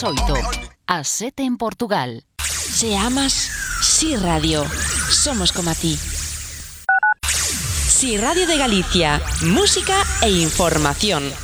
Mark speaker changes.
Speaker 1: ás 8, ás 7 en Portugal.
Speaker 2: Se amas, Si Radio. Somos como a ti. Si Radio de Galicia. Música e información.